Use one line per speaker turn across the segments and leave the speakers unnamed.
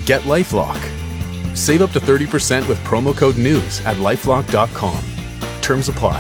Get LifeLock. Save up to 30% with promo code NEWS at LifeLock.com. Terms apply.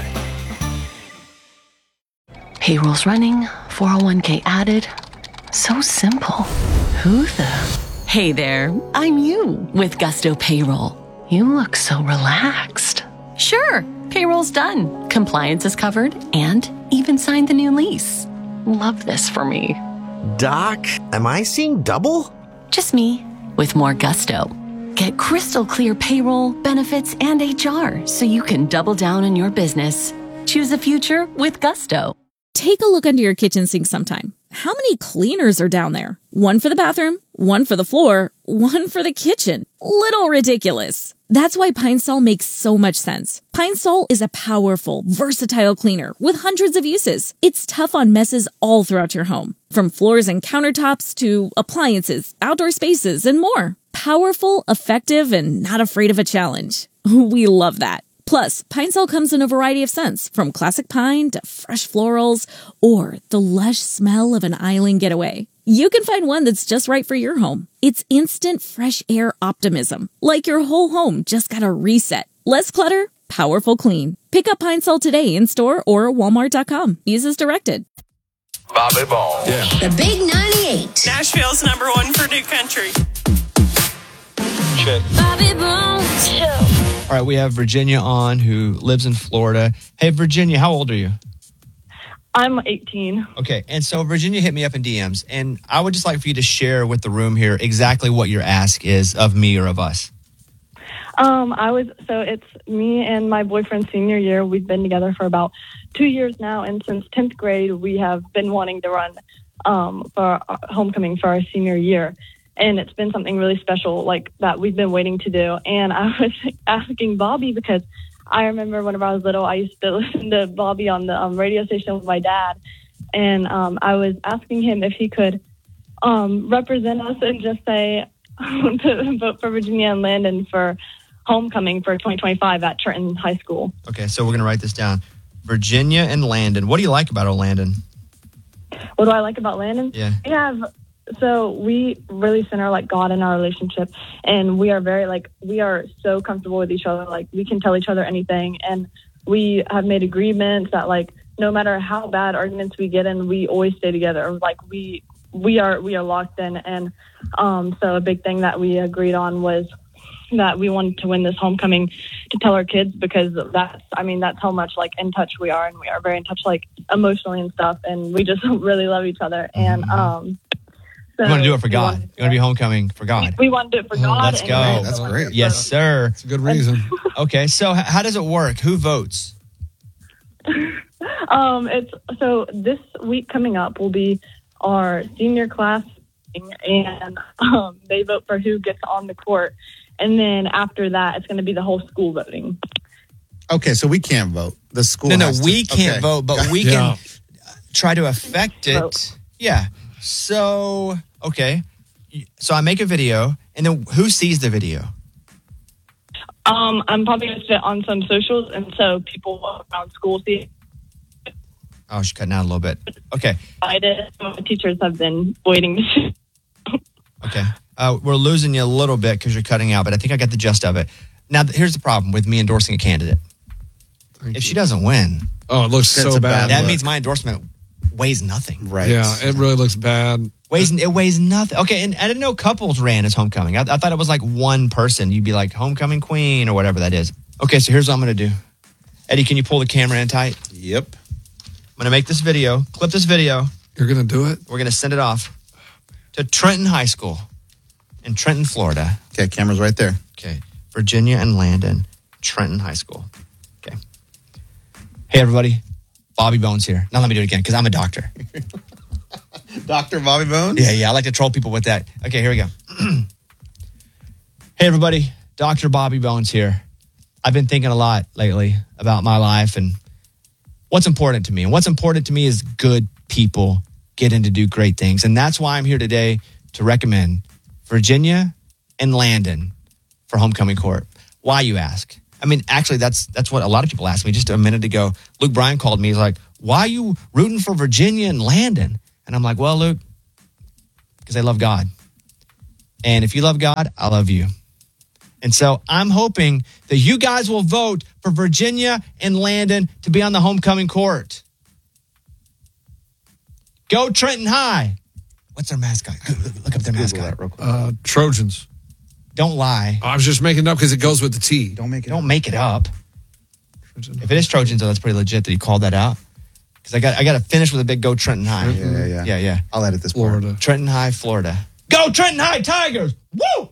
Payroll's running, 401k added. So simple. Who the? Hey there, I'm you with Gusto Payroll. You look so relaxed. Sure, payroll's done. Compliance is covered and even signed the new lease. Love this for me.
Doc, am I seeing double?
Just me with more gusto. Get crystal clear payroll, benefits, and HR so you can double down on your business. Choose a future with Gusto.
Take a look under your kitchen sink sometime. How many cleaners are down there? One for the bathroom, one for the floor, one for the kitchen. Little ridiculous. That's why Pine Sol makes so much sense. Pine Sol is a powerful, versatile cleaner with hundreds of uses. It's tough on messes all throughout your home, from floors and countertops to appliances, outdoor spaces, and more. Powerful, effective, and not afraid of a challenge. We love that. Plus, Pine Sol comes in a variety of scents, from classic pine to fresh florals, or the lush smell of an island getaway. You can find one that's just right for your home. It's instant fresh air optimism, like your whole home just got a reset. Less clutter, powerful clean. Pick up Pine Sol today in store or Walmart.com. Use as directed.
Bobby Bones.
Yeah.
The Big 98.
Nashville's #1 for new country.
Check.
Bobby Bones.
All right, we have Virginia on, who lives in Florida. Hey, Virginia, how old are you?
I'm 18.
Okay, and so Virginia hit me up in DMs, and I would just like for you to share with the room here exactly what your ask is of me or of us.
It's me and my boyfriend's senior year. We've been together for about 2 years now, and since 10th grade, we have been wanting to run for our homecoming for our senior year. And it's been something really special like that we've been waiting to do. And I was asking Bobby because I remember whenever I was little, I used to listen to Bobby on the radio station with my dad. And I was asking him if he could represent us and just say to vote for Virginia and Landon for homecoming for 2025 at Trenton High School.
Okay, so we're going to write this down. Virginia and Landon. What do you like about Landon?
What do I like about Landon?
Yeah.
We really center like God in our relationship, and we are so comfortable with each other. Like, we can tell each other anything, and we have made agreements that like no matter how bad arguments we get in, we always stay together. Like we are locked in, and so a big thing that we agreed on was that we wanted to win this homecoming to tell our kids, because that's how much like in touch we are, and we are very in touch like emotionally and stuff, and we just really love each other. And so
you want to do it for God. You want to be homecoming for God.
We want to do it for God.
Let's go.
That's great.
Yes, sir.
It's a good reason.
Okay, so how does it work? Who votes?
So this week coming up will be our senior class, and they vote for who gets on the court. And then after that, it's going to be the whole school voting.
Okay, so we can't vote. The school
we can't vote, but we can try to affect it.
Vote.
Yeah. So, okay. So I make a video, and then who sees the video?
I'm probably going to sit on some socials, and so people around school see it.
Oh, she's cutting out a little bit. Okay.
Some of the teachers have been waiting to see.
Okay. We're losing you a little bit because you're cutting out, but I think I got the gist of it. Now, here's the problem with me endorsing a candidate. If she doesn't win,
it looks so bad.
That means my endorsement weighs nothing.
Right. Yeah, it really looks bad.
It weighs nothing. Okay, and I didn't know couples ran as homecoming. I thought it was like one person. You'd be like homecoming queen or whatever that is. Okay, so here's what I'm going to do. Eddie, can you pull the camera in tight?
Yep.
I'm going to make this video, clip this video.
You're going to do it?
We're going to send it off to Trenton High School in Trenton, Florida.
Okay, camera's right there.
Okay, Virginia and Landon, Trenton High School. Okay. Hey, everybody. Bobby Bones here. Now let me do it again because I'm a doctor.
Dr. Bobby Bones?
Yeah. I like to troll people with that. Okay, here we go. Hey, everybody. Dr. Bobby Bones here. I've been thinking a lot lately about my life and what's important to me. And what's important to me is good people getting to do great things. And that's why I'm here today to recommend Virginia and Landon for homecoming court. Why, you ask? I mean, actually, that's what a lot of people asked me just a minute ago. Luke Bryan called me. He's like, why are you rooting for Virginia and Landon? And I'm like, well, Luke, because they love God. And if you love God, I love you. And so I'm hoping that you guys will vote for Virginia and Landon to be on the homecoming court. Go Trenton High. What's their mascot? Look up their mascot.
Trojans.
Don't lie.
I was just making it up because it goes with the T.
Don't make it up. If it is Trojans, though, that's pretty legit that he called that out. Because I got to finish with a big Go Trenton High. Yeah.
I'll edit this
Florida.
part.
Trenton High, Florida. Go Trenton High Tigers! Woo!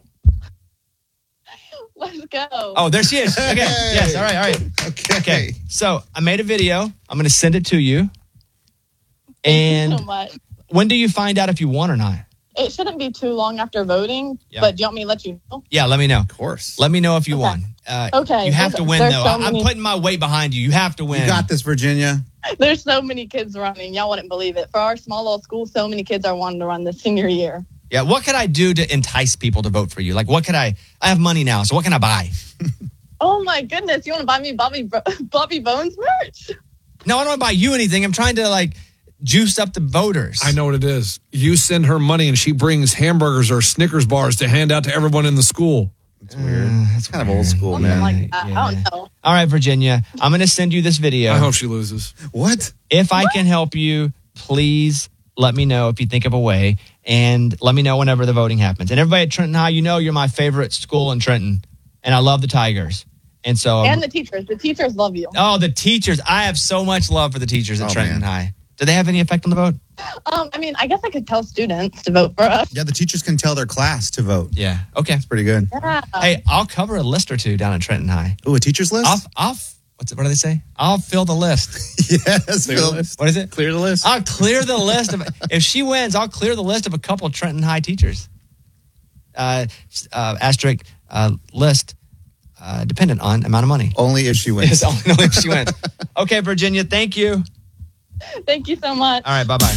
Let's go.
Oh, there she is. Okay. Yes. All right. Okay. So I made a video. I'm going to send it to you.
Thank you so much.
When do you find out if you won or not?
It shouldn't be too long after voting,
Yeah.
but do you want me to let you know?
Yeah, let me know.
Of course.
Let me know if you won.
Okay.
You have to win,
There's
though.
so
I'm
many-
putting my weight behind you. You have to win.
You got this, Virginia.
There's so many kids running. Y'all wouldn't believe it. For our small little school, so many kids are wanting to run this senior year.
Yeah, what could I do to entice people to vote for you? Like, what could I have money now, so what can I buy?
Oh, my goodness. You want to buy me Bobby Bones merch?
No, I don't want to buy you anything. I'm trying to, juice up the voters.
I know what it is. You send her money and she brings hamburgers or Snickers bars to hand out to everyone in the school.
It's weird. It's kind of old school,
Something
man.
like that. I don't know.
All right, Virginia, I'm going to send you this video.
I hope she loses.
What?
If I can help you, please let me know if you think of a way, and let me know whenever the voting happens. And everybody at Trenton High, you know you're my favorite school in Trenton, and I love the Tigers. And so,
And the teachers. The teachers love you.
oh, the teachers! I have so much love for the teachers at Trenton
man.
High. Do they have any effect on the vote?
I guess I could tell students to vote for us.
Yeah, the teachers can tell their class to vote.
Yeah. Okay.
It's pretty good.
Yeah.
Hey, I'll cover a list or two down at Trenton High.
Ooh, a teacher's list?
What do they say? I'll fill the list.
Yes,
Clear the
Phil.
list.
What is it?
Clear the list.
I'll clear the list if she wins, I'll clear the list of a couple of Trenton High teachers. Asterisk list dependent on amount of money.
Only if she wins.
It's only if she wins. Okay, Virginia, thank you.
Thank you so much.
All right, bye-bye.